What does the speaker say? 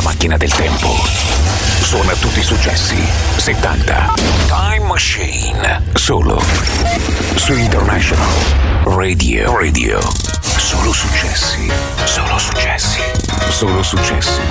macchina del tempo. Suona tutti i successi 70. Time Machine. Solo su International Radio. Solo successi. Solo successi. Solo successi.